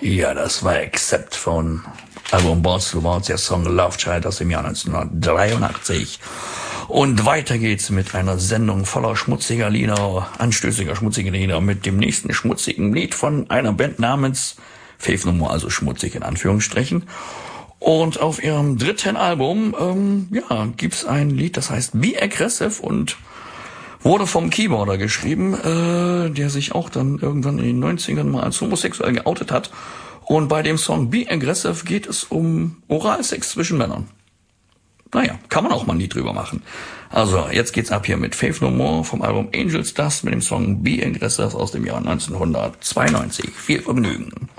Ja, das war Accept von Album Balls to Walls, der Song Love Child aus dem Jahr 1983. Und weiter geht's mit einer Sendung voller schmutziger Lieder, anstößiger schmutziger Lieder, mit dem nächsten schmutzigen Lied von einer Band namens Faith No More, also schmutzig in Anführungsstrichen. Und auf ihrem dritten Album, gibt's ein Lied, das heißt Be Aggressive und wurde vom Keyboarder geschrieben, der sich auch dann irgendwann in den 90ern mal als homosexuell geoutet hat. Und bei dem Song Be Aggressive geht es um Oralsex zwischen Männern. Naja, kann man auch mal ein Lied drüber machen. Also, jetzt geht's ab hier mit Faith No More vom Album Angels Dust mit dem Song Be Aggressive aus dem Jahr 1992. Viel Vergnügen.